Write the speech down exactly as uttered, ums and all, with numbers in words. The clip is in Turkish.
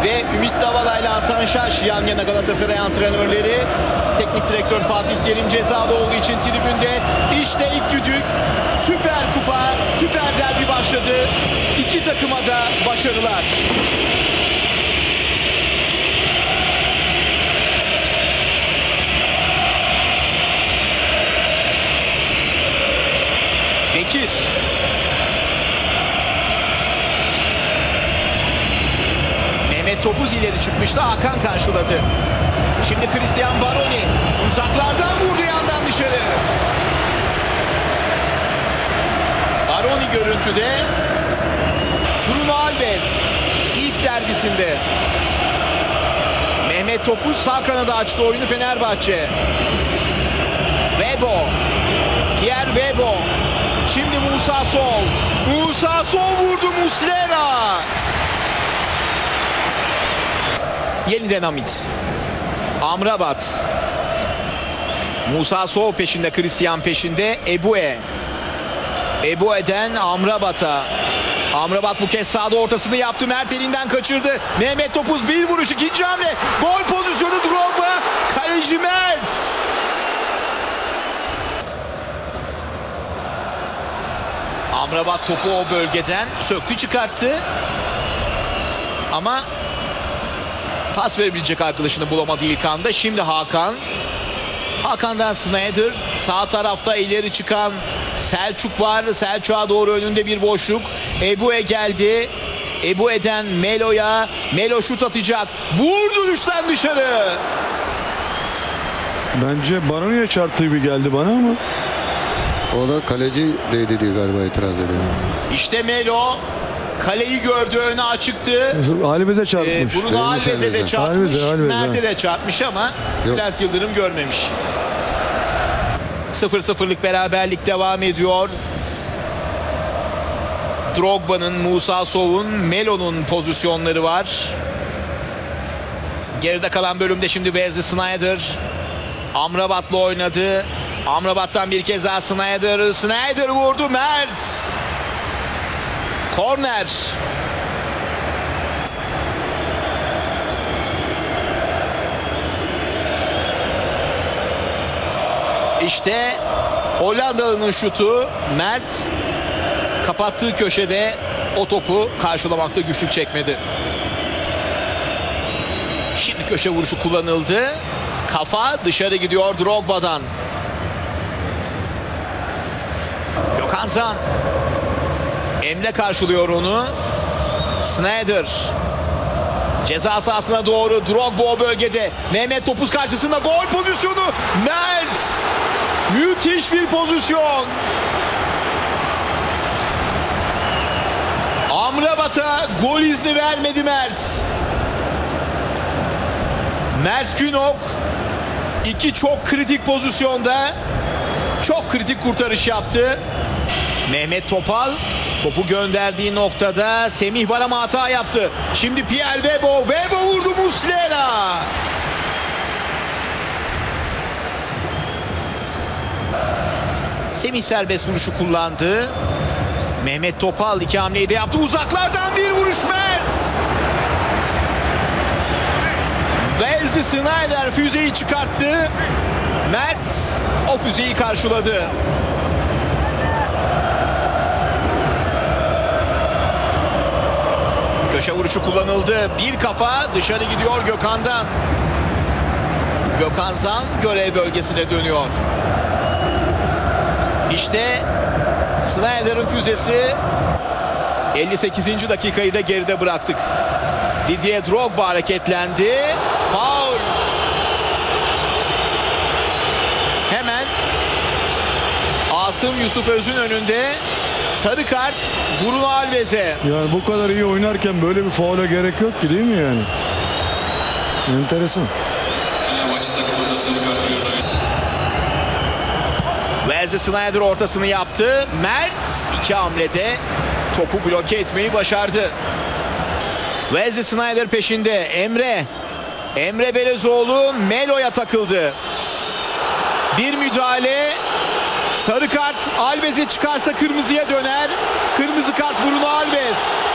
Ve Ümit Davala ile Hasan Şaş yan yana Galatasaray antrenörleri. Teknik direktör Fatih Terim cezalı olduğu için tribünde. İşte ilk düdük. Süper Kupa, Süper Derbi başladı. İki takıma da başarılar. Bekir. Mehmet Topuz ileri çıkmıştı. Hakan karşıladı. Şimdi Christian Baroni uzaklardan vurdu yandan dışarı. Baroni görüntüde. Bruno Alves ilk derbisinde. Mehmet Topuz sağ kanada açtı oyunu Fenerbahçe. Webo. Pierre Webo. Şimdi Musa Sow. Musa Sow vurdu Muslera. Yeniden Hamit. Amrabat. Musa Sow peşinde, Christian peşinde. Ebue. Ebue'den Amrabat'a. Amrabat bu kez sağda ortasını yaptı. Mert elinden kaçırdı. Mehmet Topuz bir vuruş, ikinci hamle. Gol pozisyonu Drogba. Kaleci Mert. Amrabat topu o bölgeden söktü çıkarttı. Ama pas verebilecek arkadaşını bulamadı ilk anda. Şimdi Hakan. Hakan'dan Sneijder. Sağ tarafta ileri çıkan Selçuk var. Selçuk'a doğru önünde bir boşluk. Ebue geldi. Ebue'den Melo'ya. Melo şut atacak. Vurdu düşten dışarı. Bence Baroni'ye çarptığı gibi geldi bana ama. O da kaleci değdi diye galiba itiraz ediyor. İşte Melo. Kaleyi gördü, önü açıktı. Alves'e çarpmış. Ee, Bruno Alves'e de çarpmış. Alves'e, Alves'e. Mert'e de çarpmış ama Yok. Bülent Yıldırım görmemiş. sıfır sıfırlık beraberlik devam ediyor. Drogba'nın, Musa Sow'un, Melo'nun pozisyonları var. Geride kalan bölümde şimdi Wesley Sneijder Amrabat'la oynadı. Amrabat'tan bir kez daha Sneijder. Sneijder vurdu, Mert. Korner. İşte Hollandalı'nın şutu. Mert kapattığı köşede o topu karşılamakta güçlük çekmedi. Şimdi köşe vuruşu kullanıldı. Kafa dışarı gidiyor Drogba'dan. Gökhan Zan. Emre karşılıyor onu. Sneijder. Ceza sahasına doğru Drogba o bölgede. Mehmet Topuz karşısında gol pozisyonu. Mert. Müthiş bir pozisyon. Amrabat'a gol izni vermedi Mert. Mert Günok iki çok kritik pozisyonda çok kritik kurtarış yaptı. Mehmet Topal topu gönderdiği noktada Semih var ama hata yaptı. Şimdi Pierre Webo. Webo vurdu Muslera. Semih serbest vuruşu kullandı. Mehmet Topal iki hamleyi de yaptı. Uzaklardan bir vuruş Mert. Wesley Sneijder füzeyi çıkarttı. Mert o füzeyi karşıladı. Köşe vuruşu kullanıldı. Bir kafa dışarı gidiyor Gökhan'dan. Gökhan Zan görev bölgesine dönüyor. İşte Sneijder'in füzesi. elli sekizinci dakikayı da geride bıraktık. Didier Drogba hareketlendi. Faul. Hemen Asım Yusuf Öz'ün önünde sarı kart Bruno Alves'e. Yani bu kadar iyi oynarken böyle bir faule gerek yok ki, değil mi yani? Enteresan. Fenerbahçe takımında sarı kart görüyor. Wesley Sneijder ortasını yaptı. Mert iki hamlede topu bloke etmeyi başardı. Wesley Sneijder peşinde. Emre. Emre Belezoğlu Melo'ya takıldı. Bir müdahale. Sarı kart Alves'e çıkarsa kırmızıya döner. Kırmızı kart Bruno Alves.